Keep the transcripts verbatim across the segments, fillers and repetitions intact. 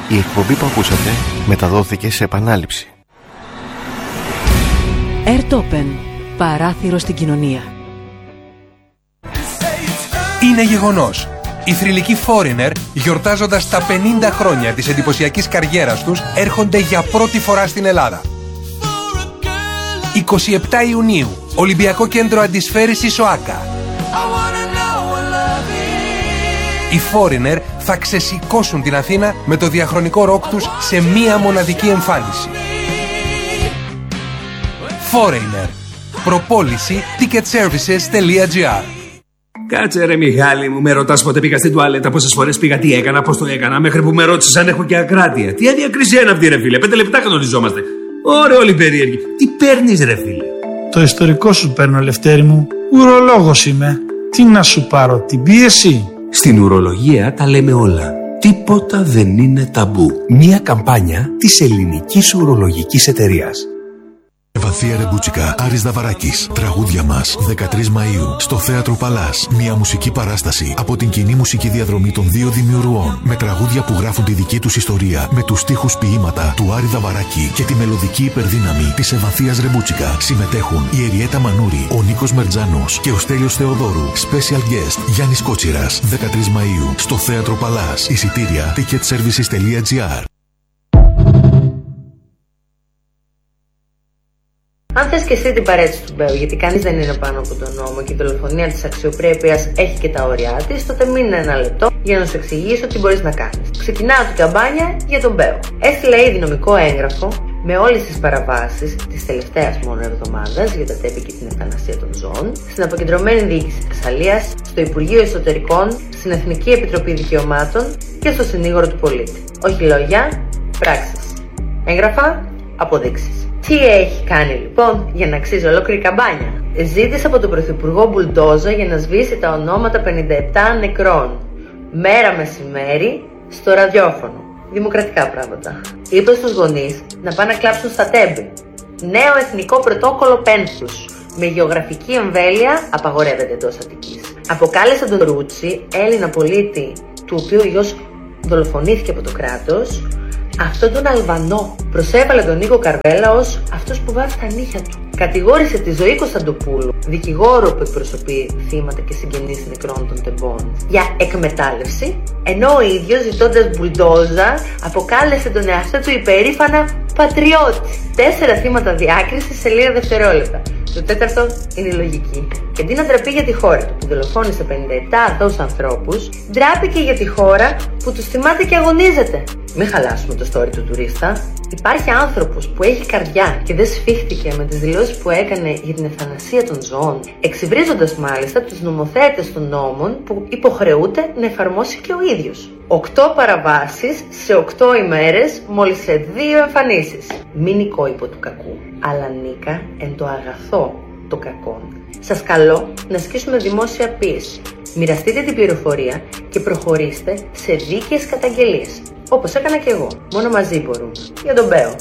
Η εκπομπή που ακούσατε μεταδόθηκε σε επανάληψη. Airtopen. Παράθυρο στην κοινωνία. Είναι γεγονός. Οι θρυλικοί Foreigner, γιορτάζοντας τα πενήντα χρόνια της εντυπωσιακής καριέρας τους, έρχονται για πρώτη φορά στην Ελλάδα. εικοστή εβδόμη Ιουνίου, Ολυμπιακό Κέντρο Αντισφαίρησης ΟΑΚΑ. Οι Foreigner θα ξεσηκώσουν την Αθήνα με το διαχρονικό ροκ τους σε μία μοναδική εμφάνιση. Foreigner. Προπόληση ticketservices τελεία gr. Κάτσε ρε Μιχάλη μου, με ρωτάς πότε πήγα στην τουαλέτα, πόσες φορές πήγα, τι έκανα, πώς το έκανα, μέχρι που με ρώτησες αν έχω και ακράτεια. Τι αδιακρισία είναι αυτή ρε φίλε, πέντε λεπτά κανονιζόμαστε. Ωραία όλοι περίεργοι. Τι παίρνεις ρε φίλε? Το ιστορικό σου παίρνω Λευτέρη μου, ουρολόγος είμαι. Τι να σου πάρω, την πίεση? Στην ουρολογία τα λέμε όλα. Τίποτα δεν είναι ταμπού. Μια καμπάνια της Ελληνικής Ουρολογικής Εταιρείας. Βαθία Ρεμπούτσικα, Άρης Δαβαράκης. Τραγούδια μας, δεκατρείς Μαΐου, στο Θέατρο Παλάς. Μια μουσική παράσταση από την κοινή μουσική διαδρομή των δύο δημιουργών. Με τραγούδια που γράφουν τη δική τους ιστορία, με τους στίχους ποίηματα του Άρη Δαβαράκη και τη μελωδική υπερδύναμη της Ευαθίας Ρεμπούτσικα. Συμμετέχουν η Εριέτα Μανούρη, ο Νίκος Μερτζάνος και ο Στέλιος Θεοδόρου. Special guest Γιάννης Κότσιρας, δεκατρείς Μαΐου, στο Θέατρο Παλάς. Εισιτήρια ticketservices τελεία gr. Αν θες και εσύ την παρέτηση του Μπέου, γιατί κανείς δεν είναι πάνω από τον νόμο και η δολοφονία της αξιοπρέπειας έχει και τα όρια της, τότε μείνε ένα λεπτό για να σου εξηγήσω τι μπορείς να κάνεις. Ξεκινάω την καμπάνια για τον Μπέου. Έστειλα ήδη νομικό έγγραφο με όλες τις παραβάσεις της τελευταίας μόνο εβδομάδας για τα τέμπη και την ευθανασία των ζώων, στην αποκεντρωμένη διοίκηση Θεσσαλίας, στο Υπουργείο Εσωτερικών, στην Εθνική Επιτροπή Δικαιωμάτων και στο συνήγορο του πολίτη. Όχι λόγια, πράξεις. Έγγραφα, αποδείξεις. Τι έχει κάνει λοιπόν για να αξίζει ολόκληρη καμπάνια? Ζήτησε από τον Πρωθυπουργό μπουλντόζα για να σβήσει τα ονόματα πενήντα επτά νεκρών. Μέρα μεσημέρι στο ραδιόφωνο. Δημοκρατικά πράγματα. Είπε στους γονείς να πάνε να κλάψουν στα τέμπη. Νέο εθνικό πρωτόκολλο πένθους. Με γεωγραφική εμβέλεια απαγορεύεται εντός Αττικής. Αποκάλεσε τον Ρούτσι, Έλληνα πολίτη, του οποίου ο γιος δολοφονήθηκε από το κράτος, αυτόν τον Αλβανό. Προσέβαλε τον Νίκο Καρβέλα ως αυτός που βάζει τα νύχια του. Κατηγόρησε τη Ζωή Κωνσταντοπούλου, δικηγόρο που εκπροσωπεί θύματα και συγγενείς νεκρών των τεμπών, για εκμετάλλευση, ενώ ο ίδιος, ζητώντας μπουλντόζα, αποκάλεσε τον εαυτό του υπερήφανα πατριώτη. Τέσσερα θύματα διάκρισης σε λίγα δευτερόλεπτα. Το τέταρτο είναι η λογική. Και αντί να ντραπεί για τη χώρα του που δολοφόνησε πενήντα επτά αθώους ανθρώπους, ντράπηκε για τη χώρα που τους θυμάται και αγωνίζεται. Μην χαλάσουμε το story του τουρίστα. Υπάρχει άνθρωπος που έχει καρδιά και δεν σφίχτηκε με τις δηλώσεις που έκανε για την ευθανασία των ζώων, εξυβρίζοντας μάλιστα τους νομοθέτες των νόμων που υποχρεούται να εφαρμόσει και ο ίδιος. Οκτώ παραβάσεις σε οκτώ ημέρες, μόλις σε δύο εμφανίσεις. Μην νικώ υπό του κακού, αλλά νίκα εν το αγαθό το κακό. Σας καλώ να ασκήσουμε δημόσια πίεση. Μοιραστείτε την πληροφορία και προχωρήστε σε δίκαιες καταγγελίες. Όπως έκανα και εγώ. Μόνο μαζί μπορούμε. Για τον Μπέο.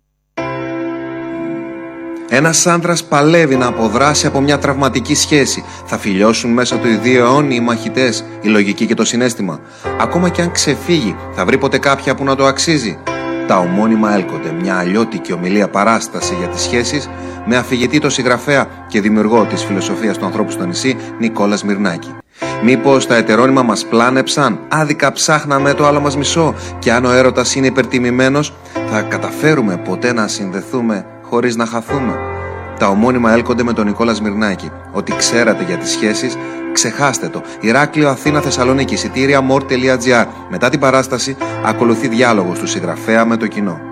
Ένας άντρας παλεύει να αποδράσει από μια τραυματική σχέση. Θα φιλιώσουν μέσα του οι δύο αιώνιοι μαχητές, η λογική και το συναίσθημα. Ακόμα και αν ξεφύγει, θα βρει ποτέ κάποια που να το αξίζει? Τα ομώνυμα έλκονται, μια αλλιώτικη ομιλία παράσταση για τις σχέσεις, με αφηγητή το συγγραφέα και δημιουργό της φιλοσοφίας του ανθρώπου στο νησί, Νικόλα Σμυρνάκη. Μήπως τα ετερόνυμα μας πλάνεψαν, άδικα ψάχναμε το άλλο μας μισό, και αν ο έρωτας είναι υπερτιμημένος, θα καταφέρουμε ποτέ να συνδεθούμε χωρίς να χαθούμε? Τα ομώνυμα έλκονται με τον Νικόλα Σμυρνάκη. Ό,τι ξέρατε για τις σχέσεις, ξεχάστε το. Ηράκλειο, Αθήνα, Θεσσαλονίκη, εισιτήρια μορ τελεία gr. Μετά την παράσταση ακολουθεί διάλογος του συγγραφέα με το κοινό.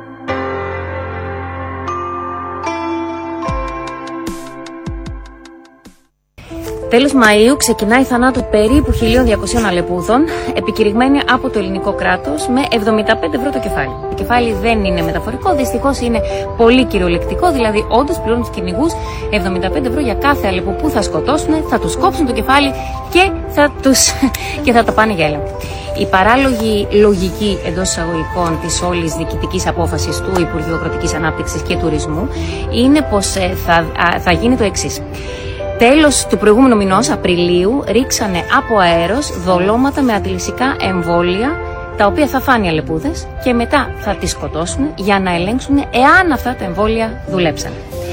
Τέλος Μαΐου ξεκινάει η θανάτου περίπου χίλια διακοσίων αλεπούδων, επικηρυγμένη από το ελληνικό κράτος με εβδομήντα πέντε ευρώ το κεφάλι. Το κεφάλι δεν είναι μεταφορικό, δυστυχώς είναι πολύ κυριολεκτικό, δηλαδή όντως πληρώνουν τους κυνηγούς εβδομήντα πέντε ευρώ για κάθε αλεπού που θα σκοτώσουν, θα τους κόψουν το κεφάλι και θα, τους... και θα τα πάνε για έλεγχο. Η παράλογη λογική εντός εισαγωγικών της όλης διοικητικής απόφασης του Υπουργείου Αγροτικής Ανάπτυξης και Τουρισμού είναι πως θα, θα γίνει το εξής. Τέλος του προηγούμενου μηνός, Απριλίου, ρίξανε από αέρος δολώματα με αντιλυσικά εμβόλια τα οποία θα φάνε οι αλεπούδες και μετά θα τις σκοτώσουν για να ελέγξουν εάν αυτά τα εμβόλια δουλέψαν.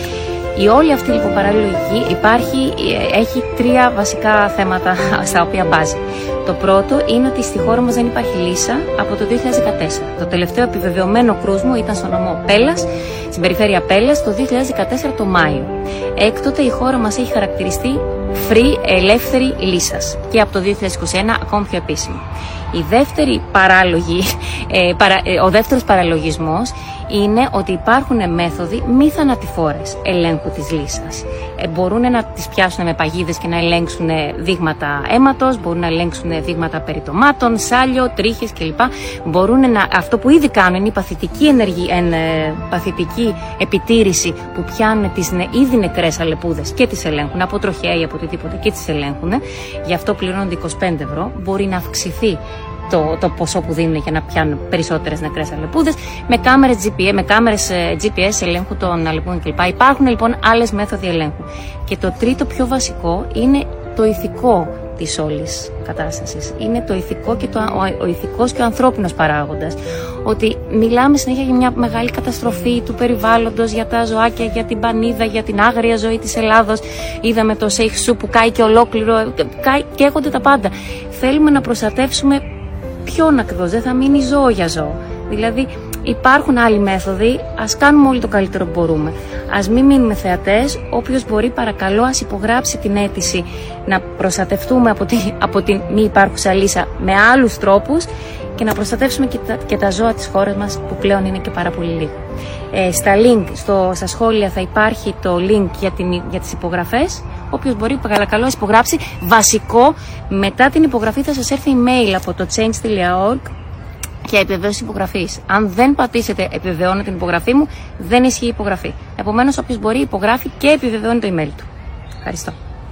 Η όλη αυτή λοιπόν παραλογική υπάρχει, έχει τρία βασικά θέματα στα οποία μπάζει. Το πρώτο είναι ότι στη χώρα μας δεν υπάρχει λύσα από το δύο χιλιάδες δεκατέσσερα. Το τελευταίο επιβεβαιωμένο κρούσμο ήταν στο νομό Πέλλας, στην περιφέρεια Πέλλας, το δύο χιλιάδες δεκατέσσερα το Μάιο. Έκτοτε η χώρα μας έχει χαρακτηριστεί free, ελεύθερη λύσας και από το δύο χιλιάδες είκοσι ένα ακόμη πιο επίσημη. Η δεύτερη παράλογη, ε, παρα, ε, ο δεύτερος παραλογισμός είναι ότι υπάρχουν μέθοδοι μη θανατηφόρες ελέγχου της λύσας. Ε, μπορούν να τις πιάσουν με παγίδες και να ελέγξουν δείγματα αίματος, μπορούν να ελέγξουν δείγματα περιτομάτων, σάλιο, τρίχες κλπ. Μπορούν να, αυτό που ήδη κάνουν είναι η παθητική, ενεργη, εν, ε, παθητική επιτήρηση που πιάνουν τις ν, ήδη νεκρές αλεπούδες και τις ελέγχουν από τροχέα ή από οτιδήποτε και τις ελέγχουν. Γι' αυτό πληρώνονται είκοσι πέντε ευρώ. Μπορεί να αυξηθεί Το, το ποσό που δίνουν για να πιάνουν περισσότερες νεκρές αλεπούδες, με κάμερες τζι πι ες, με κάμερες τζι πι ες ελέγχου των αλεπούδων κλπ. Υπάρχουν λοιπόν άλλες μέθοδοι ελέγχου. Και το τρίτο πιο βασικό είναι το ηθικό της όλης κατάστασης. Είναι το ηθικό και το, ο, ο ηθικός και ο ανθρώπινος παράγοντας. Ότι μιλάμε συνέχεια για μια μεγάλη καταστροφή του περιβάλλοντος, για τα ζωάκια, για την πανίδα, για την άγρια ζωή της Ελλάδος. Είδαμε το Σέιχσου που κάει και ολόκληρο, κάει, καίγονται τα πάντα. Θέλουμε να προστατεύσουμε ποιον ακριβώς, δεν θα μείνει ζώο για ζώο. Δηλαδή υπάρχουν άλλοι μέθοδοι, ας κάνουμε όλοι το καλύτερο που μπορούμε. Ας μην μείνουμε θεατές, όποιος μπορεί παρακαλώ ας υπογράψει την αίτηση να προστατευτούμε από την, από την μη υπάρχουσα λύσα με άλλους τρόπους και να προστατεύσουμε και τα, και τα ζώα της χώρας μας που πλέον είναι και πάρα πολύ λίγο. Ε, στα link, στο, στα σχόλια θα υπάρχει το link για, την, για τις υπογραφές. Όποιος μπορεί παρακαλώ υπογράψει. Βασικό, μετά την υπογραφή θα σας έρθει email από το change τελεία org για επιβεβαίωση υπογραφής. Αν δεν πατήσετε επιβεβαιώνω την υπογραφή μου, δεν ισχύει η υπογραφή. Επομένως, όποιος μπορεί υπογράφει και επιβεβαιώνει το email του. Ευχαριστώ.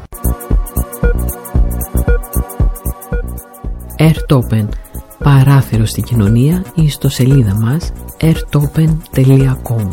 Airtopen. Παράθυρο στην κοινωνία, η ιστοσελίδα μας airtopen τελεία com.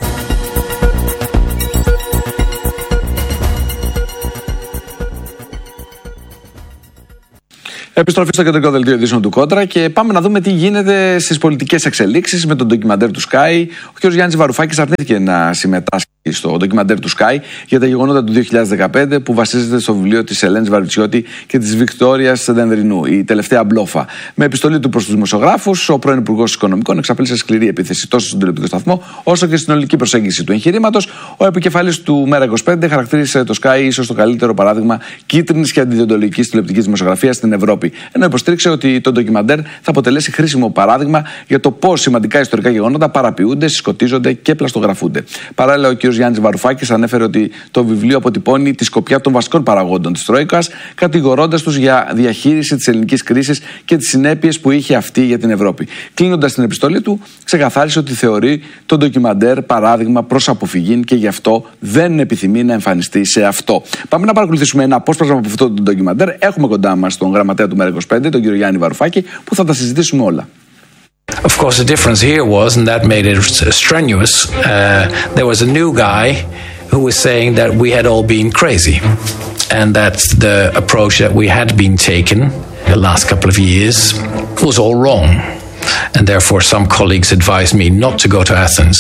Επιστροφή στο κεντρικό δελτίο ειδήσεων του Κόντρα και πάμε να δούμε τι γίνεται στις πολιτικές εξελίξεις με τον ντοκιμαντέρ του Sky. Ο κ. Γιάννης Βαρουφάκης αρνήθηκε να συμμετάσχει στο ντοκιμαντέρ του Sky για τα γεγονότα του δύο χιλιάδες δεκαπέντε που βασίζεται στο βιβλίο της Ελένης Βαρουτσιώτη και της Βικτόριας Δενδρινού, η τελευταία μπλόφα. Με επιστολή του προς τους δημοσιογράφους, ο πρώην Υπουργός Οικονομικών εξαπέλυσε σκληρή επίθεση τόσο στον τηλεοπτικό σταθμό όσο και στην ολική προσέγγιση του εγχειρήματος. Ο επικεφαλής του Μέρα είκοσι πέντε χαρακτήρισε το Sky ίσως το καλύτερο παράδειγμα κίτρινης και αντιδιοντολογικής τηλεοπτικής δημοσιογραφίας στην Ευρώπη. Ενώ υποστήριξε ότι το ντοκιμαντέρ θα αποτελέσει χρήσιμο παράδειγμα για το πώς σημαντικά ιστορικά γεγονότα παραποιούνται, συσκοτίζονται και πλαστογραφούνται. Παράλληλα, ο κ. Γιάννης Βαρουφάκης ανέφερε ότι το βιβλίο αποτυπώνει τη σκοπιά των βασικών παραγόντων της Τρόικας, κατηγορώντας τους για διαχείριση της ελληνικής κρίσης και τις συνέπειες που είχε αυτή για την Ευρώπη. Κλείνοντας την επιστολή του, ξεκαθάρισε ότι θεωρεί το ντοκιμαντέρ παράδειγμα προς αποφυγή και γι' αυτό δεν επιθυμεί να εμφανιστεί σε αυτό. Πάμε να παρακολουθήσουμε ένα απόσπασμα από αυτό το ντοκιμαντέρ. Έχουμε κοντά μας τον γραμματέα του Μέρα είκοσι πέντε, τον κύριο Γιάννη Βαρουφάκη, που θα τα συζητήσουμε όλα. Of course, the difference here was, and that made it strenuous, uh, there was a new guy who was saying that we had all been crazy, and that the approach that we had been taken the last couple of years was all wrong, and therefore some colleagues advised me not to go to Athens.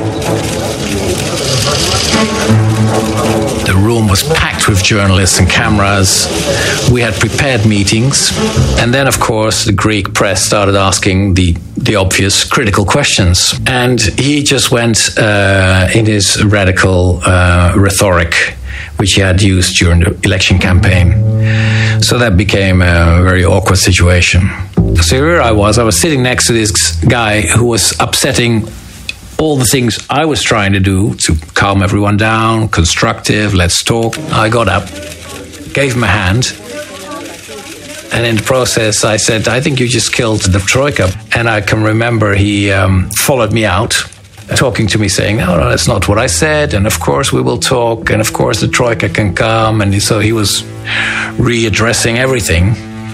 The room was packed with journalists and cameras. We had prepared meetings. And then, of course, the Greek press started asking the, the obvious critical questions. And he just went uh, in his radical uh, rhetoric, which he had used during the election campaign. So that became a very awkward situation. So here I was. I was sitting next to this guy who was upsetting all the things I was trying to do to calm everyone down, constructive, let's talk. I got up, gave him a hand, and in the process I said, I think you just killed the Troika. And I can remember he um, followed me out, talking to me saying, no, no, that's not what I said, and of course we will talk, and of course the Troika can come, and so he was readdressing everything.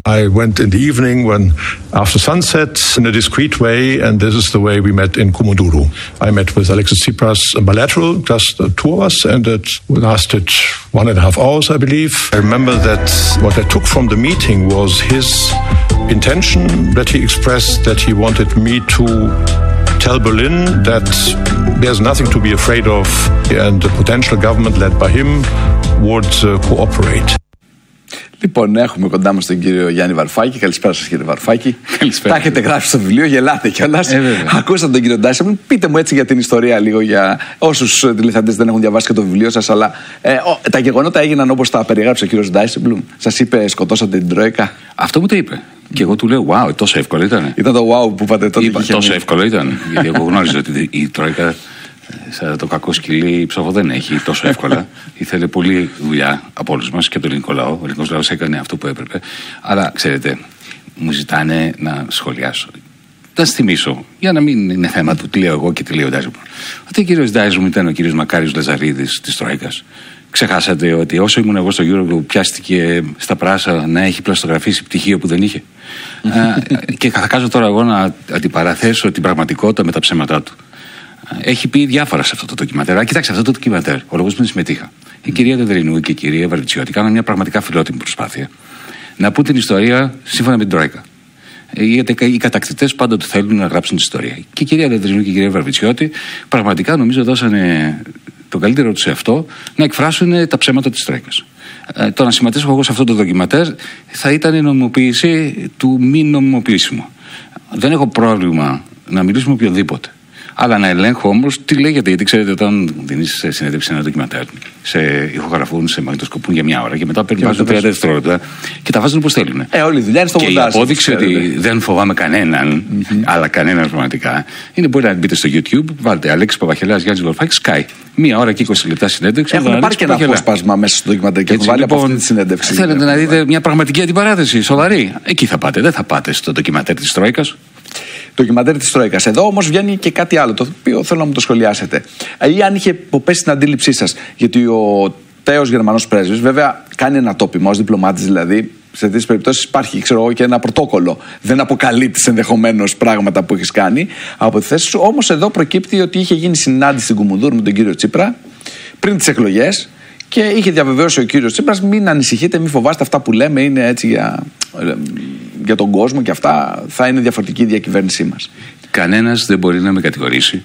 I went in the evening when after sunset in a discreet way, and this is the way we met in Komodoro. I met with Alexis Tsipras bilateral, just the two of us, and it lasted one and a half hours, I believe. I remember that what I took from the meeting was his intention that he expressed, that he wanted me to tell Berlin that there's nothing to be afraid of, and the potential government led by him would uh, cooperate. Λοιπόν, έχουμε κοντά μας τον κύριο Γιάννη Βαρουφάκη. Καλησπέρα σας, κύριε Βαρουφάκη. Καλησπέρα. Τα έχετε γράψει στο βιβλίο, γελάτε κιόλας. Ε, Ακούσατε τον κύριο Ντάισεμπλουμ. Πείτε μου έτσι για την ιστορία λίγο, για όσους τηλεθεατές δεν έχουν διαβάσει και το βιβλίο σας. Αλλά ε, ο, τα γεγονότα έγιναν όπως τα περιγράψε ο κύριος Ντάισεμπλουμ. Σας είπε, σκοτώσατε την Τρόικα. Αυτό μου το είπε. Και εγώ του λέω, wow, τόσο εύκολο ήταν. Ήταν το wow που είπατε τότε. Είπα, τόσο εύκολο ήταν. Γιατί εγώ γνώριζα ότι η Τρόικα, σαν το κακό σκυλί, ψόφο δεν έχει τόσο εύκολα. Ήθελε πολλή δουλειά από όλους μας και από τον ελληνικό λαό. Ο ελληνικός λαός έκανε αυτό που έπρεπε. Αλλά ξέρετε, μου ζητάνε να σχολιάσω. Θα σας θυμίσω, για να μην είναι θέμα του τι λέω εγώ και τι λέω ο Ντάισεμπλουμ, ότι ο κύριος Ντάισεμπλουμ ήταν ο κύριος Μακάριος Λαζαρίδης της Τρόικας. Ξεχάσατε ότι όσο ήμουν εγώ στο Eurogroup, πιάστηκε στα πράσα να έχει πλαστογραφίσει πτυχίο που δεν είχε. Α, και θα κάτσω τώρα εγώ να αντιπαραθέσω την πραγματικότητα με τα ψέματά του. Έχει πει διάφορα σε αυτό το ντοκιμαντέρ. Κοιτάξτε, αυτό το ντοκιμαντέρ, ο λόγος που δεν συμμετείχα. Η κυρία Δεδρινού και η κυρία Βαρβιτσιώτη κάναν μια πραγματικά φιλότιμη προσπάθεια να πούν την ιστορία σύμφωνα με την Τρόικα. Γιατί οι κατακτητές πάντα του θέλουν να γράψουν την ιστορία. Και η κυρία Δεδρινού και η κυρία Βαρβιτσιώτη πραγματικά νομίζω δώσανε τον καλύτερο του σε αυτό να εκφράσουν τα ψέματα της Τρόικας. Ε, το να συμμετέσχω εγώ σε αυτό το ντοκιμαντέρ θα ήταν η νομιμοποίηση του μη νομιμοποιήσιμου. Δεν έχω πρόβλημα να μιλήσουμε με οποιονδήποτε. Αλλά να ελέγχω όμως τι λέγεται, γιατί ξέρετε, όταν δίνεις συνέντευξη σε ένα ντοκιμαντέρ, σε ηχογραφούν, σε μαγνητοσκοπούν για μια ώρα και μετά παίρνουν τριάντα δευτερόλεπτα και τα βάζουν όπως θέλουν. Ε, όλη η δουλειά είναι στο μοντάζ. Και η απόδειξη ότι δεν φοβάμαι κανέναν, mm-hmm. αλλά κανέναν πραγματικά, είναι μπορεί να μπείτε στο YouTube, βάλτε Αλέξης Παπαχελάς, Γιάννης Βαρουφάκης, Sky. Μία ώρα και είκοσι λεπτά συνέντευξη. Έχουν πάρει και ένα απόσπασμα μέσα στο ντοκιμαντέρ και έχουν βάλει από αυτή τη συνέντευξη. Θέλετε να δείτε μια πραγματική αντιπαράθεση, σοβαρή. Εκεί θα πάτε, δεν θα πάτε στο ντοκιμαντέρ της Τρόικας. Το ντοκιμαντέρ της Τρόικας. Εδώ όμως βγαίνει και κάτι άλλο, το οποίο θέλω να μου το σχολιάσετε. Ή αν είχε υποπέσει στην αντίληψή σας. Γιατί ο τέος Γερμανός πρέσβης, βέβαια, κάνει ένα τόπιμα ως διπλωμάτης, δηλαδή σε τέτοιες περιπτώσεις υπάρχει, ξέρω εγώ, και ένα πρωτόκολλο. Δεν αποκαλεί τις ενδεχομένως πράγματα που έχεις κάνει από τη θέση σου. Όμως εδώ προκύπτει ότι είχε γίνει συνάντηση στην Κουμουνδούρ με τον κύριο Τσίπρα πριν τις εκλογές. Και είχε διαβεβαίωσει ο κύριος Τσίπρας, μην ανησυχείτε, μην φοβάστε, αυτά που λέμε είναι έτσι για, για τον κόσμο και αυτά θα είναι διαφορετική η διακυβέρνησή μας. Κανένας δεν μπορεί να με κατηγορήσει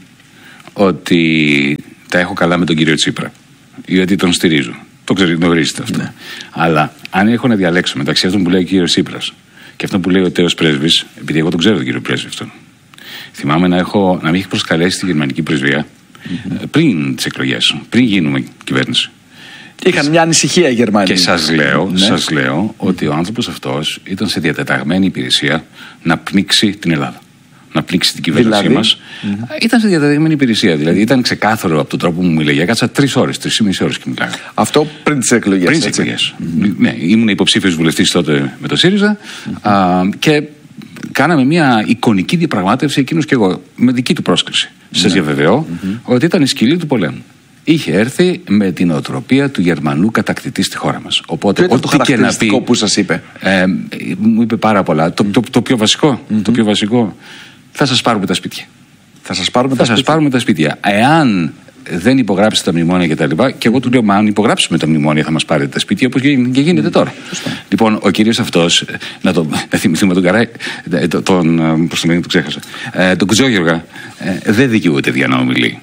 ότι τα έχω καλά με τον κύριο Τσίπρα ή ότι τον στηρίζω. Το γνωρίζετε αυτό. Ναι. Αλλά αν έχω να διαλέξω μεταξύ αυτών που λέει ο κύριος Τσίπρας και αυτόν που λέει ο τέος πρέσβης, επειδή εγώ τον ξέρω τον κύριο πρέσβη αυτόν, θυμάμαι να, έχω, να με έχει προσκαλέσει στη γερμανική πρεσβεία mm-hmm. πριν τις εκλογές, πριν γίνουμε κυβέρνηση. Είχαν μια ανησυχία οι Γερμανοί. Και σας λέω, ναι. σας λέω ότι ο άνθρωπος αυτός ήταν σε διατεταγμένη υπηρεσία να πνίξει την Ελλάδα. Να πνίξει την κυβέρνησή δηλαδή, μας. Mm-hmm. Ήταν σε διατεταγμένη υπηρεσία. Δηλαδή ήταν ξεκάθαρο από τον τρόπο που μου μιλάει. Κάτσα τρεις ώρες, τρεις ή μισή ώρες και μιλάγα. Αυτό πριν τις εκλογές. Πριν τις εκλογές. Mm-hmm. Ναι, ήμουν υποψήφιος βουλευτής τότε με το ΣΥΡΙΖΑ mm-hmm. α, και κάναμε μια εικονική διαπραγμάτευση εκείνος και εγώ με δική του πρόσκληση. Mm-hmm. Σας διαβεβαιώ mm-hmm. ότι ήταν η σκυλή του πολέμου. Είχε έρθει με την οτροπία του Γερμανού κατακτητή στη χώρα μας. Οπότε, ό,τι το χαρακτηριστικό και να πει, που σας είπε. Ε, μου είπε πάρα πολλά. Το, το, το, πιο βασικό, mm-hmm. το πιο βασικό, θα σας πάρουμε τα σπίτια. Θα σας πάρουμε, θα τα, σας σπίτια. πάρουμε τα σπίτια. Εάν δεν υπογράψετε τα μνημόνια κτλ. Και, και εγώ του λέω, μα αν υπογράψουμε τα μνημόνια θα μας πάρετε τα σπίτια, όπως και γίνεται τώρα. Σωστά. Λοιπόν, ο κύριος αυτός, να, το, να θυμηθούμε τον Καράι, τον, πώς το λένε, το ξέχασα, ε, τον Κουτζόγιοργα, ε, δεν δικαιούται για να ομιλεί.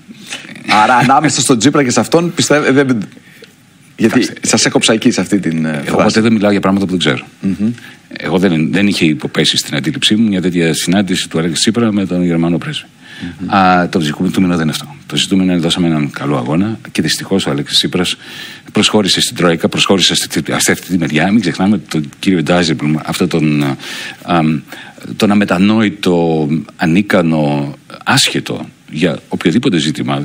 Άρα ανάμεσα στον Τσίπρα και σε αυτόν πιστεύω. Δεν... Γιατί σας έκοψα εκεί σε αυτή την φράση. Εγώ ποτέ δεν μιλάω για πράγματα που δεν ξέρω. Mm-hmm. Εγώ δεν, δεν είχε υποπέσει στην αντίληψή μου μια τέτοια συνάντηση του Αλέξη Τσίπρα με τον Γερμανό πρέσβη. Mm-hmm. Α, το ζητούμενο δεν είναι αυτό. Το ζητούμενο είναι δώσαμε έναν καλό αγώνα και δυστυχώς ο Αλέξης Τσίπρας προσχώρησε στην Τρόικα, προσχώρησε σε αυτή τη μεριά. Μην ξεχνάμε τον κύριο Ντάισεμπλουμ, αυτό τον, α, α, τον αμετανόητο, ανίκανο, άσχετο για οποιοδήποτε ζήτημα.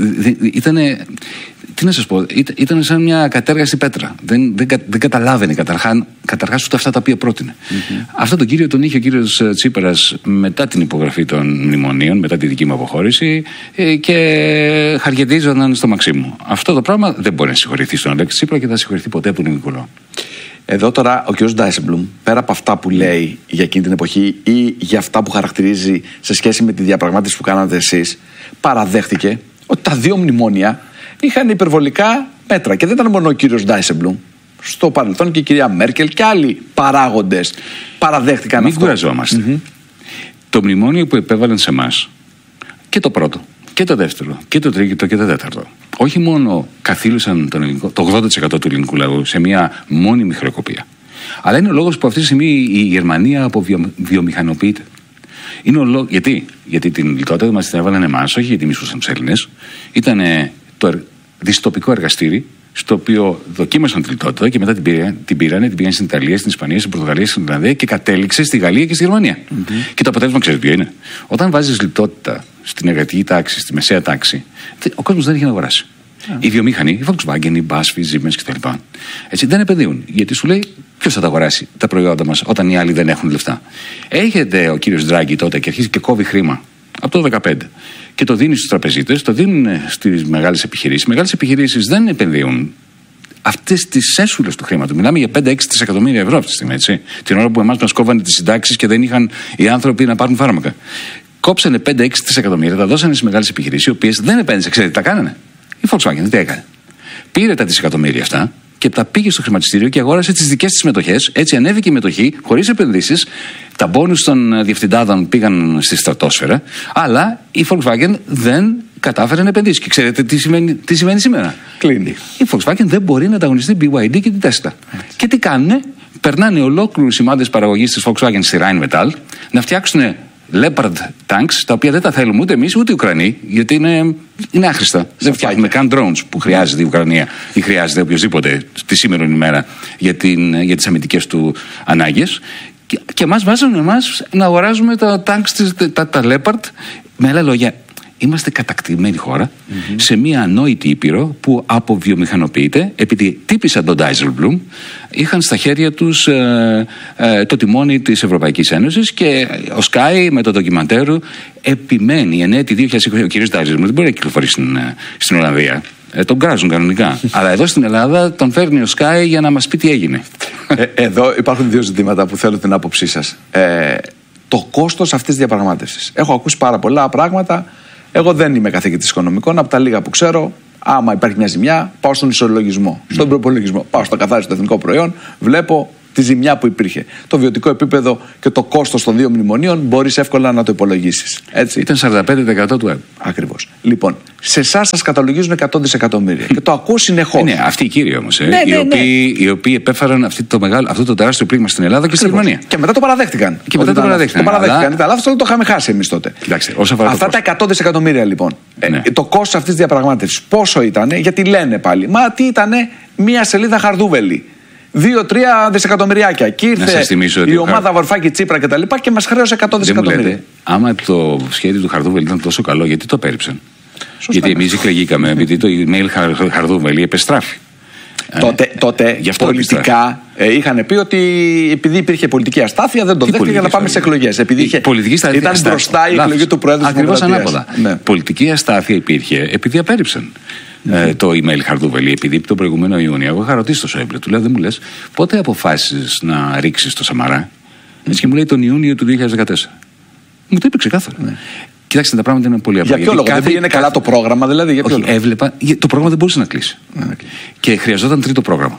Ήτανε, τι να σας πω, ήταν σαν μια κατέργαστη πέτρα. Δεν, δεν, δεν καταλάβαινε καταρχά, καταρχάς ούτε αυτά τα οποία πρότεινε. Mm-hmm. Αυτό τον κύριο τον είχε ο κύριος Τσίπρας μετά την υπογραφή των μνημονίων, μετά τη δική μου αποχώρηση και χαργεντίζονταν στο Μαξίμου. Αυτό το πράγμα δεν μπορεί να συγχωρηθεί στον Αλέξη Τσίπρα και δεν θα συγχωρηθεί ποτέ από τον ελληνικό λαό. Εδώ τώρα ο κ. Ντάισεμπλουμ, πέρα από αυτά που λέει για εκείνη την εποχή ή για αυτά που χαρακτηρίζει σε σχέση με τη διαπραγμάτευση που κάνατε εσείς, παραδέχτηκε ότι τα δύο μνημόνια είχαν υπερβολικά μέτρα. Και δεν ήταν μόνο ο κ. Ντάισεμπλουμ. Στο παρελθόν και η κυρία Μέρκελ και άλλοι παράγοντες παραδέχτηκαν Μην αυτό. Μην κουραζόμαστε. Mm-hmm. Το μνημόνιο που επέβαλαν σε εμάς, και το πρώτο, και το δεύτερο, και το τρίτο και το τέταρτο, όχι μόνο καθήλωσαν τον ελληνικό, το ογδόντα τοις εκατό του ελληνικού λαού σε μια μόνιμη χρεοκοπία, αλλά είναι ο λόγος που αυτή τη στιγμή η Γερμανία αποβιομηχανοποιείται. Είναι ο λόγος, γιατί? γιατί την λιτότητα μας την έβαλαν εμάς, όχι γιατί μισούσαν τους Έλληνες. Ήταν το δυστοπικό εργαστήρι, στο οποίο δοκίμασαν τη λιτότητα και μετά την πήραν, την πήρανε, την πήγαν στην Ιταλία, στην Ισπανία, στην Πορτογαλία, στην Ιρλανδία και κατέληξε στη Γαλλία και στη Γερμανία. Mm-hmm. Και το αποτέλεσμα ξέρετε ποιο είναι? Όταν βάζεις λιτότητα στην εργατική τάξη, στη μεσαία τάξη, ο κόσμος δεν έχει να αγοράσει. Yeah. Οι βιομήχανοι, η Volkswagen, η BASF, η Siemens κτλ. Έτσι δεν επενδύουν. Γιατί σου λέει ποιος θα τα αγοράσει τα προϊόντα μας όταν οι άλλοι δεν έχουν λεφτά. Έρχεται ο κύριος Ντράγκη τότε και αρχίζει και κόβει χρήμα από το δύο χιλιάδες δεκαπέντε και το δίνει στους τραπεζίτες, το δίνουν στις μεγάλες επιχειρήσεις. Οι μεγάλες επιχειρήσεις δεν επενδύουν αυτές τις έσουλες του χρήματος. Μιλάμε για πέντε έξι δισεκατομμύρια ευρώ αυτή τη στιγμή. Έτσι. Την ώρα που εμάς μας κόβανε τις συντάξεις και δεν είχαν οι άνθρωποι να πάρουν φάρμακα. Κόψανε πέντε έξι δισεκατομμύρια, τα δώσανε στις μεγάλες επιχειρήσεις, οι οποίες δεν επένδυσαν. Ξέρετε, τα κάνανε. Η Volkswagen τι έκανε? Πήρε τα δισεκατομμύρια αυτά και τα πήγε στο χρηματιστήριο και αγόρασε τις δικές της μετοχές. Έτσι ανέβηκε η μετοχή χωρίς επενδύσεις. Τα μπόνους των διευθυντάδων πήγαν στη στρατόσφαιρα, αλλά η Volkswagen δεν κατάφερε να επενδύσει. Και ξέρετε τι σημαίνει, τι σημαίνει σήμερα? Κλείνει. Η Volkswagen δεν μπορεί να ανταγωνιστεί την μπι γουάι ντι και την Tesla. Και τι κάνουνε? Περνάνε ολόκληρους σημάδες παραγωγής της Volkswagen στη Rheinmetall να φτιάξουν Leopard tanks, τα οποία δεν τα θέλουμε ούτε εμείς ούτε οι Ουκρανοί, γιατί είναι, είναι άχρηστα. Δεν φτιάχνουμε καν drones που χρειάζεται η Ουκρανία ή χρειάζεται οποιοδήποτε τη σήμερα ημέρα για, την, για τις αμυντικές του ανάγκες. Και, και μας βάζουν εμάς να αγοράζουμε τα tanks, τα, τα Leopard. Με άλλα λόγια, είμαστε κατακτημένη χώρα mm-hmm. σε μια ανόητη ήπειρο που αποβιομηχανοποιείται, επειδή τύπησαν τον Ντάισελμπλουμ, είχαν στα χέρια τους ε, ε, το τιμόνι της Ευρωπαϊκής Ένωσης και ο Sky με το ντοκιμαντέρ του επιμένει εν έτη δύο χιλιάδες είκοσι. Ο κ. Ντάισελμπλουμ δεν μπορεί να κυκλοφορήσει στην, στην Ολλανδία. Ε, τον κράζουν κανονικά. Αλλά εδώ στην Ελλάδα τον φέρνει ο Sky για να μας πει τι έγινε. Ε, εδώ υπάρχουν δύο ζητήματα που θέλω την άποψή σας. Ε, το κόστος αυτής της διαπραγμάτευσης. Έχω ακούσει πάρα πολλά πράγματα. Εγώ δεν είμαι καθηγητής οικονομικών. Από τα λίγα που ξέρω, άμα υπάρχει μια ζημιά, πάω στον ισολογισμό, στον προπολογισμό. Πάω στο καθάριστο εθνικό προϊόν, βλέπω τη ζημιά που υπήρχε. Το βιωτικό επίπεδο και το κόστος των δύο μνημονίων μπορείς εύκολα να το υπολογίσεις. Έτσι. Ήταν σαράντα πέντε τοις εκατό του ΕΠ. Ακριβώς. Λοιπόν, σε εσάς σας καταλογίζουν εκατό δισεκατομμύρια και το ακούω συνεχώς. Ναι, αυτοί οι κύριοι όμως. Ε, ναι, ναι, οι, οποίοι, ναι. οι οποίοι επέφεραν αυτό το, μεγάλο, αυτό το τεράστιο πλήγμα στην Ελλάδα και στην Γερμανία. Και μετά το παραδέχτηκαν. Και μετά το παραδέχτηκαν. Το παραδέχτηκαν. Αλλά αυτό το είχαμε χάσει εμείς τότε. Κοιτάξτε, όσο αφορά αυτά το τα εκατό δισεκατομμύρια λοιπόν. Ναι. Ε, το κόστος αυτής της διαπραγμάτευσης πόσο ήτανε? Γιατί λένε πάλι, μα τι ήτανε μία σελίδα χαρδούβελη. δύο τρία δισεκατομμυριάκια. Και ήρθε η ομάδα Βαρουφάκη Τσίπρα και τα λοιπά και μας χρέωσε εκατό δισεκατομμύρια. Λέτε, άμα το σχέδιο του Χαρδούβελη ήταν τόσο καλό, γιατί το πέριψαν? Σωστά. Γιατί εμείς εκλεγήκαμε, επειδή το email Χαρδούβελη επεστράφει. Τότε, τότε πολιτικά ε, είχαν πει ότι επειδή υπήρχε πολιτική αστάθεια δεν το δέχτηκε για να πάμε σε εκλογές. Επειδή είχε, ήταν μπροστά η εκλογή του Προέδρου της Δημοκρατίας. Ακριβώς ανάποδα. Ναι. Πολιτική αστάθεια υπήρχε επειδή απέρριψαν. Mm-hmm. Ε, το email Χαρδούβελη, επειδή τον προηγούμενο Ιούνιο εγώ είχα ρωτήσει το Σόιμπλε, του λέω: δεν μου λες πότε αποφάσισες να ρίξεις το Σαμαρά? Mm-hmm. Έτσι και μου λέει τον Ιούνιο του δύο χιλιάδες δεκατέσσερα. Μου το είπε ξεκάθαρα. Mm-hmm. Κοιτάξτε, τα πράγματα είναι πολύ απλά. Για ποιο λόγο? Δεν πήγαινε καλά το πρόγραμμα, δηλαδή? Για ποιο όχι, λόγο? Έβλεπα. Το πρόγραμμα δεν μπορούσε να κλείσει. Okay. Και χρειαζόταν τρίτο πρόγραμμα.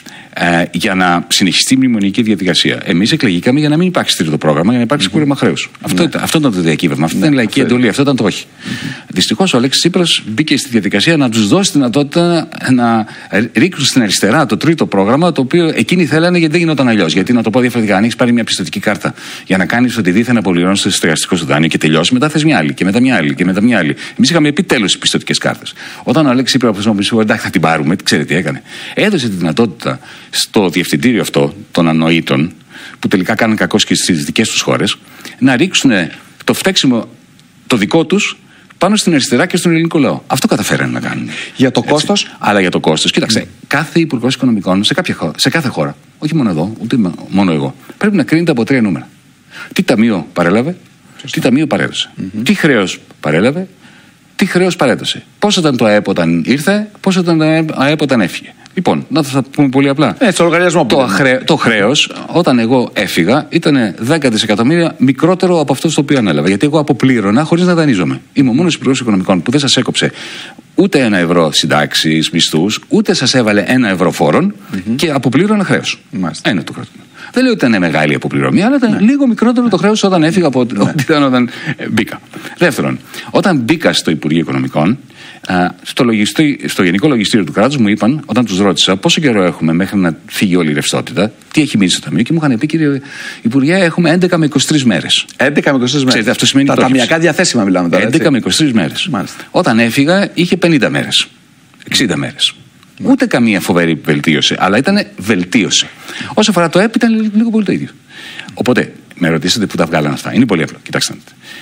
Ε, για να συνεχιστεί η μνημονιακή διαδικασία. Εμείς εκλεγήκαμε για να μην υπάρξει τρίτο πρόγραμμα, για να υπάρξει κούρεμα mm-hmm. χρέους. Mm-hmm. Αυτό, αυτό ήταν το διακύβευμα. Αυτή ήταν η λαϊκή εντολή. Αυτό ήταν το όχι. Mm-hmm. Δυστυχώς ο Αλέξης Τσίπρας μπήκε στη διαδικασία να τους δώσει τη δυνατότητα να ρίξουν στην αριστερά το τρίτο πρόγραμμα, το οποίο εκείνοι θέλανε γιατί δεν γινόταν αλλιώς. Γιατί να το πω διαφορετικά, αν έχεις πάρει μια πιστωτική κάρτα για να κάνεις ότι δίθεν απολυώνεις το στεγαστικό σου δάνειο και τελειώσει, μετά θες μια άλλη και μετά μια άλλη και μετά μια άλλη. Εμείς είχαμε επιτέλους τις πιστωτικές κάρτες. Όταν ο Αλέξης Τσίπρας είπε εντάξει θα την πάρουμε, ξέρετε τι έκανε? Έδωσε τη δυνατότητα στο διευθυντήριο αυτό των ανοήτων, που τελικά κάνουν κακό και στις δικές τους χώρες, να ρίξουν το φταίξιμο το δικό τους πάνω στην αριστερά και στον ελληνικό λαό. Αυτό καταφέρανε να κάνουν. Για το κόστος. Αλλά για το κόστος, κοίταξε, mm. κάθε υπουργός οικονομικών σε, κάποια, σε κάθε χώρα, όχι μόνο εδώ, ούτε μόνο εγώ, πρέπει να κρίνεται από τρία νούμερα. Τι ταμείο παρέλαβε, Σωστά. τι ταμείο παρέδωσε, mm-hmm. τι χρέος παρέλαβε, τι χρέος παρέδωσε. Πόσο ήταν το ΑΕΠ όταν ήρθε, πόσο ήταν το ΑΕΠ όταν έφυγε. Λοιπόν, να θα πούμε πολύ απλά. Ε, στο λογαριασμό το, χρέ, το χρέος, όταν εγώ έφυγα, ήταν δέκα δισεκατομμύρια μικρότερο από αυτό στο οποίο ανέλαβα. Γιατί εγώ αποπλήρωνα χωρίς να δανείζομαι. Είμαι ο μόνος υπουργός οικονομικών που δεν σας έκοψε ούτε ένα ευρώ συντάξεις, μισθούς, ούτε σας έβαλε ένα ευρώ φόρων mm-hmm. και αποπλήρωνα χρέος. Μάλιστα. Ένα του κράτους. Δεν λέω ότι ήταν μεγάλη αποπληρωμή, αλλά ήταν ναι. λίγο μικρότερο το χρέος όταν έφυγα από ναι. ό,τι ήταν όταν μπήκα. Δεύτερον, όταν μπήκα στο Υπουργείο Οικονομικών, στο, λογιστή, στο Γενικό Λογιστήριο του κράτους μου είπαν, όταν τους ρώτησα πόσο καιρό έχουμε μέχρι να φύγει όλη η ρευστότητα, τι έχει μείνει στο ταμείο, και μου είχαν πει, κύριε Υπουργέ, έχουμε έντεκα με είκοσι τρεις μέρες. έντεκα με είκοσι τρεις μέρες. Ξέρετε, αυτό σημαίνει τα ταμιακά διαθέσιμα μιλάμε τώρα. έντεκα με είκοσι τρεις μέρες. Μάλιστα. Όταν έφυγα είχε πενήντα μέρες, εξήντα μέρες. Mm. Ούτε καμία φοβερή βελτίωση, αλλά ήταν βελτίωση. Όσο αφορά το ΕΠ, ήταν λίγο πολύ το ίδιο. Οπότε, με ρωτήσατε πού τα βγάλαν αυτά. Είναι πολύ απλό. Κοιτάξτε.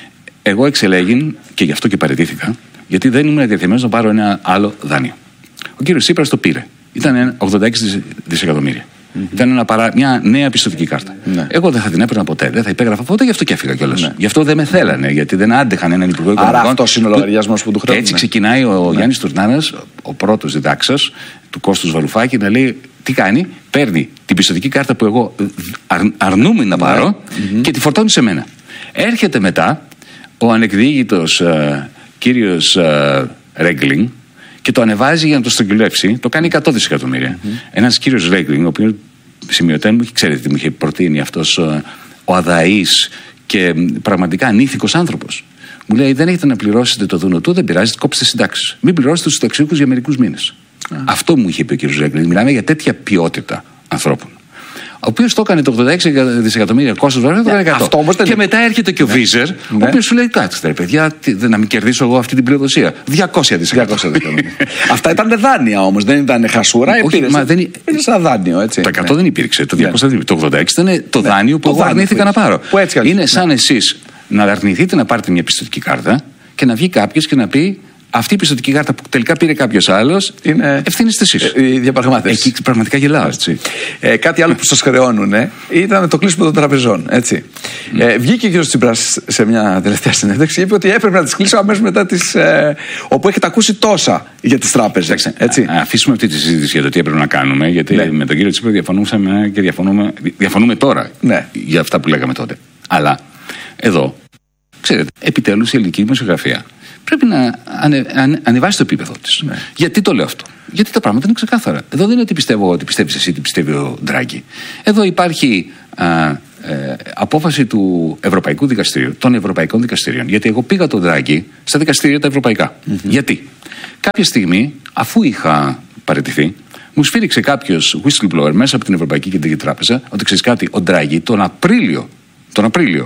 Εγώ εξελέγην και γι' αυτό και παραιτήθηκα, γιατί δεν ήμουν διατεθειμένος να πάρω ένα άλλο δάνειο. Ο κύριος Τσίπρας το πήρε. Ήταν ογδόντα έξι δισεκατομμύρια. Mm-hmm. Ήταν ένα παρά, μια νέα πιστωτική κάρτα. Ναι. Εγώ δεν θα την έπαιρνα ποτέ, δεν θα υπέγραφα ποτέ, γι' αυτό και έφυγα κιόλας. Ναι. Γι' αυτό δεν με θέλανε, γιατί δεν άντεχαν έναν υπουργό οικονομικών. Άρα αυτό είναι ο λογαριασμός που του χρειάζεται. Και έτσι ξεκινάει ο ναι. Γιάννης Τουρνάρας, ο πρώτος διδάξας του Κώστους Βαρουφάκη, να λέει τι κάνει, παίρνει την πιστωτική κάρτα που εγώ αρ, αρνούμαι να πάρω ναι. mm-hmm. και τη φορτώνει σε μένα. Έρχεται μετά ο ανεκδίγητος uh, κύριος uh, Ρέγκλινγκ και το ανεβάζει για να το στρογγυλεύσει, το κάνει εκατό δισεκατομμύρια. Mm-hmm. Ένας κύριος Ρέγκλινγκ, ο οποίος σημειωτέν μου, ξέρετε τι μου είχε προτείνει αυτός uh, ο αδαής και πραγματικά ανήθικος άνθρωπος. Μου λέει: δεν έχετε να πληρώσετε το δούνο του, δεν πειράζει, κόψτε συντάξεις. Μην πληρώσετε τους συνταξιούχους για μερικούς μήνες. Mm-hmm. Αυτό μου είχε πει ο κύριος Ρέγκλινγκ. Μιλάμε για τέτοια ποιότητα ανθρώπων. Ο οποίος το έκανε το ογδόντα έξι δισεκατομμύρια κόστος, βέβαια το έκανε εκατό. Και μετά έρχεται και ο ναι. Βίζερ, ναι. ο οποίος σου λέει: κάτσε, ρε παιδιά, να μην κερδίσω εγώ αυτή την πλειοδοσία. διακόσια δισεκατομμύρια. Αυτά ήταν δάνεια όμως, δεν ήταν χασούρα. Όχι, μα δεν είναι σαν δάνειο, έτσι. Το εκατό δεν υπήρξε. Το διακόσια δεν υπήρξε. Το ογδόντα έξι ήταν το δάνειο που εγώ αρνήθηκα να πάρω. Είναι σαν εσείς να αρνηθείτε να πάρετε μια πιστωτική κάρτα και να βγει κάποιος και να πει: αυτή η πιστωτική κάρτα που τελικά πήρε κάποιος άλλος, ευθύνεστε εσείς. Ε, η διαπραγμάτευση. Εκεί πραγματικά γελάω, έτσι. Ε, κάτι άλλο που σας χρεώνουν ε, ήταν το κλείσιμο των τραπεζών. Έτσι. Mm. Ε, βγήκε ο κ. Τσίπρας σε μια τελευταία συνέντευξη, είπε ότι έπρεπε να τις κλείσω αμέσως μετά τις. Ε, όπου έχετε ακούσει τόσα για τις τράπεζες. Έτσι. Α, αφήσουμε αυτή τη συζήτηση για το τι έπρεπε να κάνουμε, γιατί ναι. με τον κύριο Τσίπρα διαφωνούσαμε και διαφωνούμε, διαφωνούμε τώρα ναι. για αυτά που λέγαμε τότε. Αλλά εδώ, ξέρετε, επιτέλους η ελληνική δημοσιογραφία πρέπει να ανε, ανε, ανεβάσει το επίπεδο της. Ναι. Γιατί το λέω αυτό? Γιατί τα πράγματα είναι ξεκάθαρα. Εδώ δεν είναι ότι πιστεύω ότι πιστεύεις εσύ, τι πιστεύει ο Ντράγκη. Εδώ υπάρχει α, ε, απόφαση του Ευρωπαϊκού Δικαστηρίου, των Ευρωπαϊκών Δικαστηρίων. Γιατί εγώ πήγα τον Ντράγκη στα δικαστήρια τα ευρωπαϊκά. Mm-hmm. Γιατί? Κάποια στιγμή, αφού είχα παραιτηθεί, μου σφύριξε κάποιος whistleblower μέσα από την Ευρωπαϊκή Κεντρική Τράπεζα ότι ξέρεις κάτι, ο Ντράγκη τον Απρίλιο, τον Απρίλιο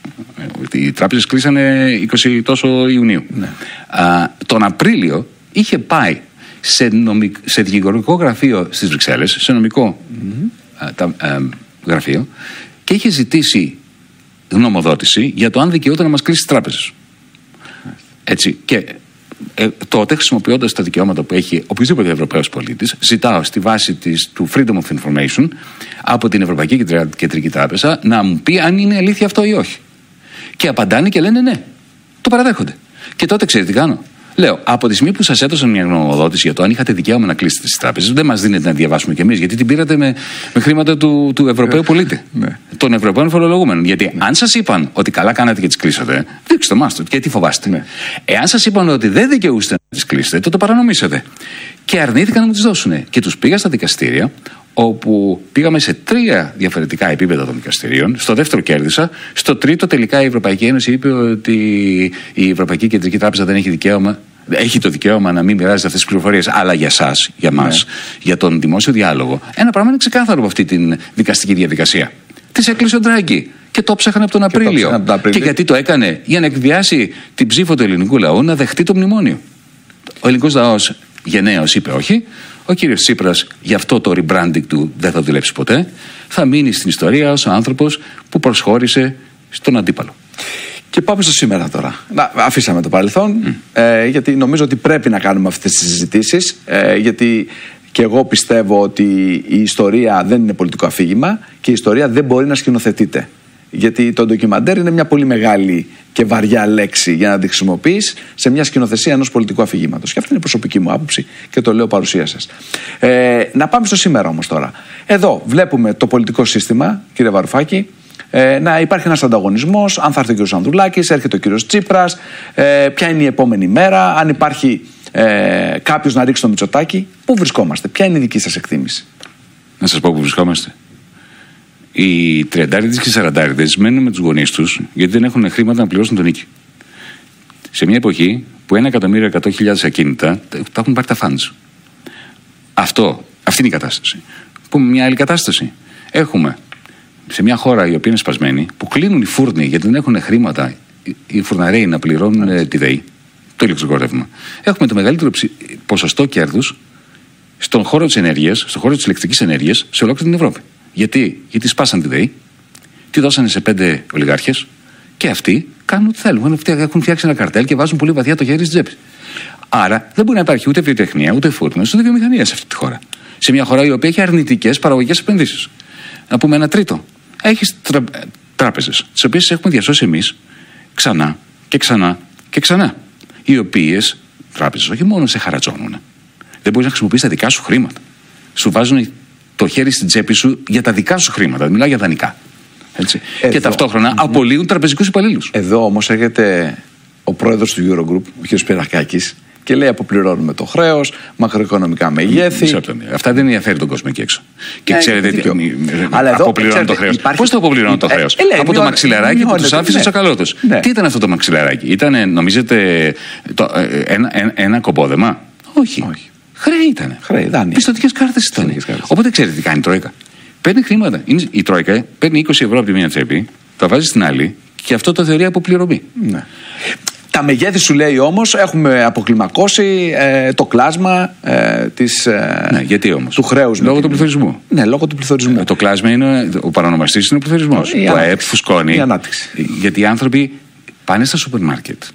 οι τράπεζες κλείσανε είκοσι τόσο Ιουνίου. Ναι. Α, τον Απρίλιο είχε πάει σε, νομικ... σε δικηγορικό γραφείο στις Βρυξέλλες, σε νομικό mm-hmm. α, τα, α, γραφείο, και είχε ζητήσει γνωμοδότηση για το αν δικαιούται να μας κλείσει τις τράπεζες. Mm-hmm. Έτσι. Και ε, τότε, χρησιμοποιώντας τα δικαιώματα που έχει οποιοδήποτε Ευρωπαίος πολίτης, ζητάω στη βάση της, του Freedom of Information από την Ευρωπαϊκή Κεντρική Τράπεζα να μου πει αν είναι αλήθεια αυτό ή όχι. Και απαντάνε και λένε ναι. Το παραδέχονται. Και τότε ξέρετε τι κάνω? Λέω, από τη στιγμή που σας έδωσαν μια γνωμοδότηση για το αν είχατε δικαίωμα να κλείσετε τις τράπεζες, δεν μας δίνετε να διαβάσουμε κι εμείς, γιατί την πήρατε με, με χρήματα του, του Ευρωπαίου πολίτη. Ναι. Των Ευρωπαίων φορολογούμενων. Γιατί ναι. αν σας είπαν ότι καλά κάνατε και τις κλείσατε, δείξτε μας το και τι φοβάστε. Ναι. Εάν σας είπαν ότι δεν δικαιούστε να τις κλείσετε, τότε το παρανομήσατε. Και αρνήθηκαν να μου τις δώσουν. Και τους πήγα στα δικαστήρια, όπου πήγαμε σε τρία διαφορετικά επίπεδα των δικαστηρίων. Στο δεύτερο κέρδισα. Στο τρίτο τελικά η Ευρωπαϊκή Ένωση είπε ότι η Ευρωπαϊκή Κεντρική Τράπεζα δεν έχει δικαίωμα. Έχει το δικαίωμα να μην μοιράζεται αυτές τις πληροφορίες, αλλά για εσάς, για μας, ναι. για τον δημόσιο διάλογο. Ένα πράγμα είναι ξεκάθαρο από αυτή τη δικαστική διαδικασία. Τις έκλεισε ο Ντράγκη και το ψάχναν από τον Απρίλιο. Και, το και γιατί το έκανε? Για να εκβιάσει την ψήφο του ελληνικού λαού να δεχτεί το μνημόνιο. Ο ελληνικός λαός γενναίος είπε όχι. Ο κύριος Τσίπρας, γι' αυτό το rebranding του δεν θα δουλέψει ποτέ. Θα μείνει στην ιστορία ως ο άνθρωπος που προσχώρησε στον αντίπαλο. Και πάμε στο σήμερα τώρα. Να, αφήσαμε το παρελθόν, mm. ε, γιατί νομίζω ότι πρέπει να κάνουμε αυτές τις συζητήσεις, ε, γιατί και εγώ πιστεύω ότι η ιστορία δεν είναι πολιτικό αφήγημα και η ιστορία δεν μπορεί να σκηνοθετείται. Γιατί το ντοκιμαντέρ είναι μια πολύ μεγάλη και βαριά λέξη για να τη χρησιμοποιείς σε μια σκηνοθεσία ενός πολιτικού αφηγήματος. Και αυτή είναι η προσωπική μου άποψη και το λέω παρουσία σας. Ε, να πάμε στο σήμερα όμως τώρα. Εδώ βλέπουμε το πολιτικό σύστημα, κύριε Βαρουφάκη, ε, να υπάρχει ένας ανταγωνισμός. Αν θα έρθει ο κύριος Ανδρουλάκης, έρχεται ο κύριος Τσίπρας, ε, ποια είναι η επόμενη μέρα, αν υπάρχει ε, κάποιος να ρίξει το Μητσοτάκη. Πού βρισκόμαστε, ποια είναι η δική σας εκτίμηση? Να σας πω πού βρισκόμαστε. Οι τριαντάριδες και οι σαραντάριδες μένουν με τους γονείς τους γιατί δεν έχουν χρήματα να πληρώσουν τον νίκη. Σε μια εποχή που ένα εκατομμύριο εκατό χιλιάδες ακίνητα τα έχουν πάρει τα funds. Αυτό, αυτή είναι η κατάσταση. Πούμε μια άλλη κατάσταση. Έχουμε σε μια χώρα η οποία είναι σπασμένη, που κλείνουν οι φούρνοι γιατί δεν έχουν χρήματα οι φουρναρέοι να πληρώνουν ε, τη ΔΕΗ, το ηλεκτρικό ρεύμα. Έχουμε το μεγαλύτερο ποσοστό κέρδους στον χώρο της ενέργειας, στον χώρο της ηλεκτρικής ενέργειας σε ολόκληρη την Ευρώπη. Γιατί, γιατί σπάσαν τη ΔΕΗ, τη δώσανε σε πέντε ολιγάρχες και αυτοί κάνουν ό,τι θέλουν. Έχουν φτιάξει ένα καρτέλ και βάζουν πολύ βαθιά το χέρι στην τσέπη. Άρα δεν μπορεί να υπάρχει ούτε βιοτεχνία, ούτε φούρνος, ούτε βιομηχανία σε αυτή τη χώρα. Σε μια χώρα η οποία έχει αρνητικές παραγωγικές επενδύσεις. Να πούμε ένα τρίτο. Έχεις τρα... τράπεζες, τις οποίες έχουμε διασώσει εμείς ξανά και ξανά και ξανά. Οι οποίες τράπεζες όχι μόνο σε χαρατζώνουν. Δεν μπορείς να χρησιμοποιήσεις τα δικά σου χρήματα. Σου βάζουν το χέρι στην τσέπη σου για τα δικά σου χρήματα. Μιλάω για δανεικά. Έτσι. Και ταυτόχρονα απολύουν τραπεζικούς υπαλλήλους. Εδώ όμως έρχεται ο πρόεδρος του Eurogroup, ο κ. Σπυρακάκης, και λέει: αποπληρώνουμε το χρέος, μακροοικονομικά μεγέθη. Αυτά δεν ενδιαφέρει τον κόσμο εκεί έξω. Και ε, ξέρετε τι. Αποπληρώνουν το χρέος. Πώς το αποπληρώνουν το χρέος? Ε, ε, από το μαξιλαράκι που τους άφησε ο Τσακαλώτος. Ναι. Τι ήταν αυτό το μαξιλαράκι? Ήταν, νομίζετε, το, ένα, ένα, ένα κομπόδεμα? Όχι. Όχι. Χρέη ήταν. Πιστωτικές κάρτες ήταν. Οπότε ξέρετε τι κάνει η Τρόικα. Παίρνει χρήματα. Είναι, η Τρόικα παίρνει είκοσι ευρώ από τη μία τσέπη, τα βάζει στην άλλη και αυτό το θεωρεί αποπληρωμή. Ναι. Τα μεγέθη σου λέει όμως έχουμε αποκλιμακώσει ε, το κλάσμα ε, της, ε, ναι, γιατί όμως? Του χρέους. Λόγω του πληθωρισμού. Ναι, λόγω του πληθωρισμού. Ε, το κλάσμα είναι, ο παρανομαστής είναι ο πληθωρισμός. Το ΑΕΠ φουσκώνει. Η ανάπτυξη. Γιατί οι άνθρωποι πάνε στα σούπερ μάρκετ,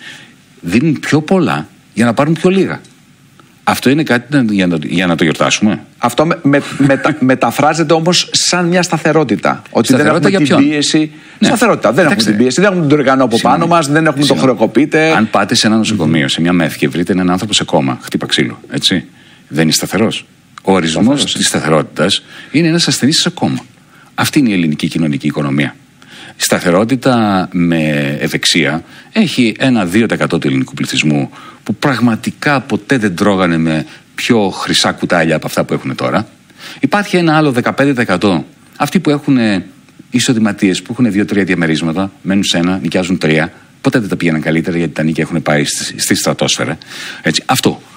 δίνουν πιο πολλά για να πάρουν πιο λίγα. Αυτό είναι κάτι για να, για να το γιορτάσουμε. Αυτό με, με, μετα, μεταφράζεται όμως σαν μια σταθερότητα. Ότι σταθερότητα δεν έχουμε την πίεση. Ναι. Σταθερότητα. Δεν Κοιτάξτε. έχουμε την πίεση. Δεν έχουμε τον Τουρκανό από πάνω μας. Δεν έχουμε Συνο... το χρεοκοπείτε. Αν πάτε σε ένα νοσοκομείο, σε μια ΜΕΘ και βρείτε έναν άνθρωπο σε κόμμα, χτύπα ξύλο. Έτσι. Δεν είναι σταθερός. Ο ορισμός της σταθερότητας είναι ένας ασθενής σε κόμμα. Αυτή είναι η ελληνική κοινωνική οικονομία. Η σταθερότητα με ευεξία έχει ένα δύο τοις εκατό του ελληνικού πληθυσμού που πραγματικά ποτέ δεν τρώγανε με πιο χρυσά κουτάλια από αυτά που έχουν τώρα. Υπάρχει ένα άλλο δεκαπέντε τοις εκατό αυτοί που έχουν εισοδηματίες, που έχουν δύο-τρία διαμερίσματα, μένουν σε ένα, νοικιάζουν τρία. Ποτέ δεν τα πήγαιναν καλύτερα γιατί τα νίκια έχουν πάει στη, στη στρατόσφαιρα. Έτσι. Αυτό.